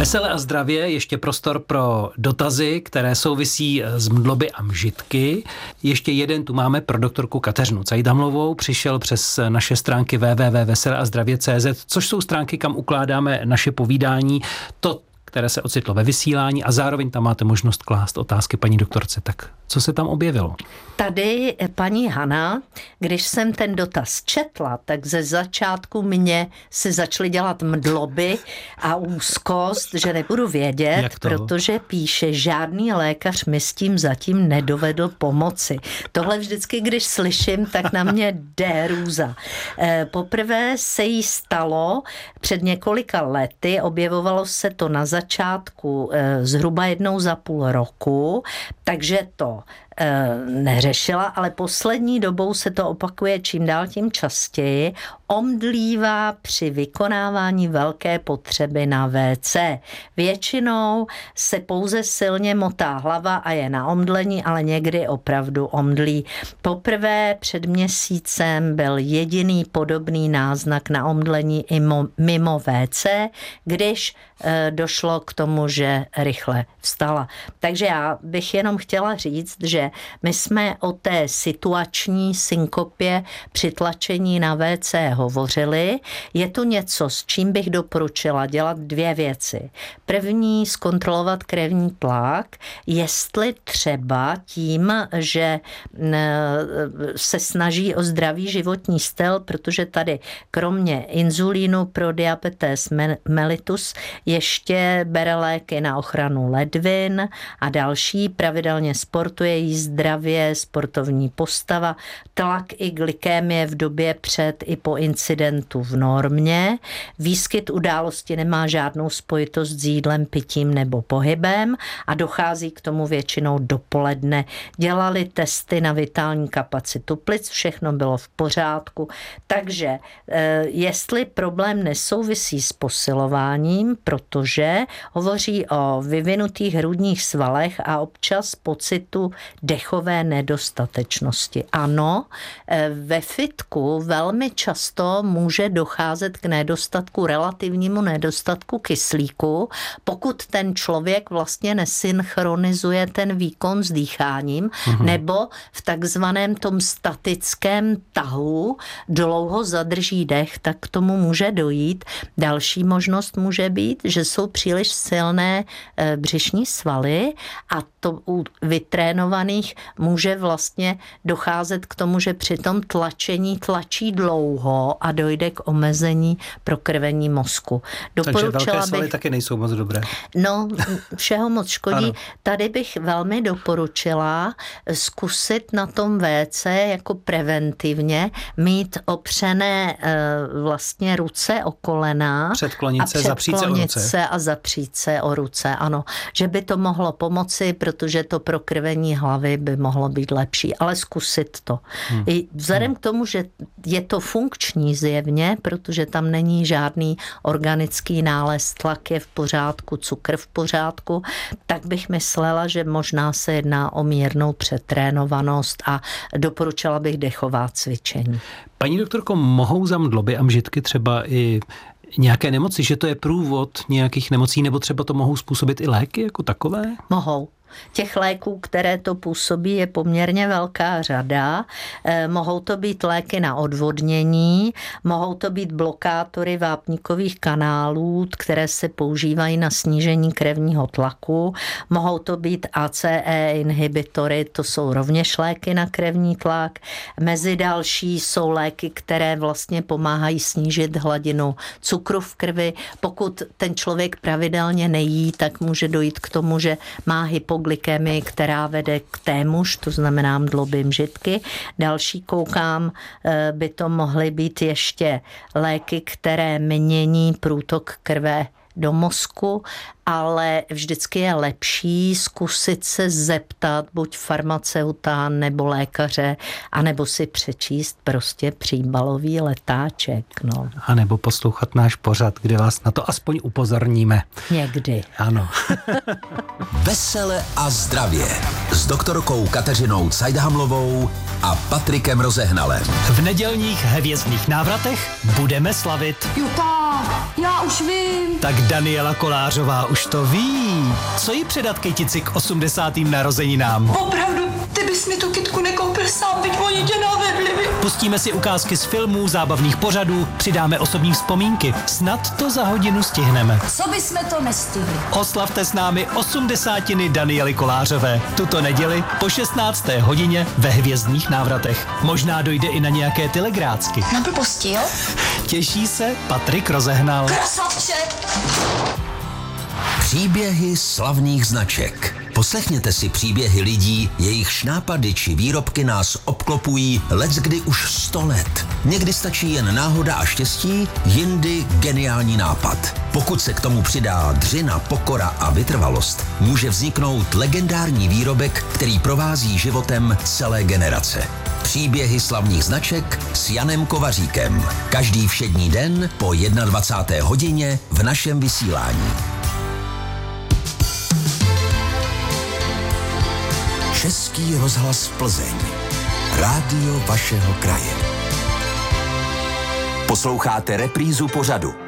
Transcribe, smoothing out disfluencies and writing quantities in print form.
Vesele a zdravě, ještě prostor pro dotazy, které souvisí s mdloby a mžitky. Ještě jeden tu máme pro doktorku Kateřinu Cajdhamlovou. Přišel přes naše stránky www.veseleazdravě.cz, což jsou stránky, kam ukládáme naše povídání, to, které se ocitlo ve vysílání, a zároveň tam máte možnost klást otázky paní doktorce. Tak co se tam objevilo? Tady paní Hana, když jsem ten dotaz četla, tak ze začátku mě se začaly dělat mdloby a úzkost, že nebudu vědět, protože píše, žádný lékař mi s tím zatím nedovedl pomoci. Tohle vždycky, když slyším, tak na mě jde hrůza. Poprvé se jí stalo před několika lety, objevovalo se to na začátku zhruba 1,5 roku, takže to neřešila, ale poslední dobou se to opakuje čím dál tím častěji. Omdlívá při vykonávání velké potřeby na WC. Většinou se pouze silně motá hlava a je na omdlení, ale někdy opravdu omdlí. Poprvé před měsícem byl jediný podobný náznak na omdlení i mimo WC, když došlo k tomu, že rychle vstala. Takže já bych jenom chtěla říct, že my jsme o té situační synkopě při tlačení na WC hovořili. Je to něco, s čím bych doporučila dělat 2 věci. První, zkontrolovat krevní tlak, jestli třeba tím, že se snaží o zdravý životní styl, protože tady kromě inzulínu pro diabetes mellitus ještě bere léky na ochranu ledvin a další, pravidelně sportuje, jí zdravě, sportovní postava, tlak i glykémie v době před i po incidentu v normě, výskyt události nemá žádnou spojitost s jídlem, pitím nebo pohybem a dochází k tomu většinou dopoledne. Dělali testy na vitální kapacitu plic, všechno bylo v pořádku, takže jestli problém nesouvisí s posilováním, protože hovoří o vyvinutých hrudních svalech a občas pocitu dechové nedostatečnosti. Ano, ve fitku velmi často může docházet k nedostatku, relativnímu nedostatku kyslíku, pokud ten člověk vlastně nesynchronizuje ten výkon s dýcháním, nebo v takzvaném tom statickém tahu dlouho zadrží dech, tak k tomu může dojít. Další možnost může být, že jsou příliš silné břišní svaly a to u vytrénovaných může vlastně docházet k tomu, že při tom tlačení tlačí dlouho a dojde k omezení prokrvení mozku. Takže velké svaly taky nejsou moc dobré. No, všeho moc škodí. Ano. Tady bych velmi doporučila zkusit na tom WC jako preventivně mít opřené vlastně ruce o kolena. Předklonit se, zapřít se o ruce. A zapřít se o ruce, ano. Že by to mohlo pomoci, protože to prokrvení hlavy by mohlo být lepší, ale zkusit to. I vzhledem k tomu, že je to funkční zjevně, protože tam není žádný organický nález, tlak je v pořádku, cukr v pořádku, tak bych myslela, že možná se jedná o mírnou přetrénovanost a doporučila bych dechová cvičení. Paní doktorko, mohou za mdloby a mžitky třeba i nějaké nemoci, že to je průvod nějakých nemocí, nebo třeba to mohou způsobit i léky jako takové? Mohou. Těch léků, které to působí, je poměrně velká řada. Mohou to být léky na odvodnění, mohou to být blokátory vápníkových kanálů, které se používají na snížení krevního tlaku, mohou to být ACE inhibitory, to jsou rovněž léky na krevní tlak. Mezi další jsou léky, které vlastně pomáhají snížit hladinu cukru v krvi. Pokud ten člověk pravidelně nejí, tak může dojít k tomu, že má hypoglykemii, která vede k témuž, to znamená mdloby, mžitky. Další koukám, by to mohly být ještě léky, které mění průtok krve do mozku, ale vždycky je lepší zkusit se zeptat buď farmaceuta nebo lékaře, anebo si přečíst prostě příbalový letáček. No. A nebo poslouchat náš pořad, kde vás na to aspoň upozorníme. Někdy. Ano. Vesele a zdravě s doktorkou Kateřinou Cajdhamlovou a Patrikem Rozehnalem. V nedělních hvězdných návratech budeme slavit. Juta! Já už vím. Tak Daniela Kolářová už to ví. Co jí předat kytici k 80. narozeninám? Opravdu, ty bys mi tu kytku nekoupil sám, byť oni tě navedli. Pustíme si ukázky z filmů, zábavných pořadů, přidáme osobní vzpomínky. Snad to za hodinu stihneme. Co bysme to nestihli? Oslavte s námi 80. Daniely Kolářové. Tuto neděli po 16. hodině ve Hvězdných návratech. Možná dojde i na nějaké telegrácky. Na blbosti, jo? Těší se Patrik Rozehnal. Krasavče! Příběhy slavných značek. Poslechněte si příběhy lidí, jejichž nápady či výrobky nás obklopují leckdy už 100 let. Někdy stačí jen náhoda a štěstí, jindy geniální nápad. Pokud se k tomu přidá dřina, pokora a vytrvalost, může vzniknout legendární výrobek, který provází životem celé generace. Příběhy slavných značek s Janem Kovaříkem. Každý všední den po 21. hodině v našem vysílání. Český rozhlas Plzeň. Rádio vašeho kraje. Posloucháte reprízu pořadu